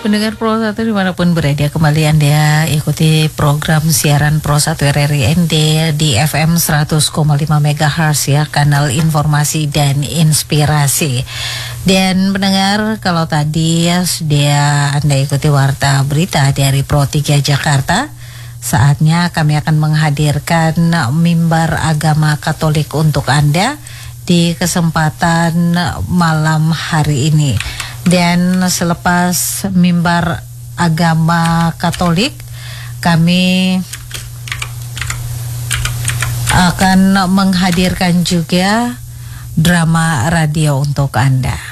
Pendengar Pro 1 dimanapun berada, kembali Anda ikuti program siaran Pro 1 RRI ND di FM 100,5 MHz ya, kanal informasi dan inspirasi. Dan pendengar, kalau tadi ya sudah Anda ikuti warta berita dari Pro 3 Jakarta, saatnya kami akan menghadirkan mimbar agama Katolik untuk Anda di kesempatan malam hari ini. Dan selepas mimbar agama Katolik, kami akan menghadirkan juga drama radio untuk Anda.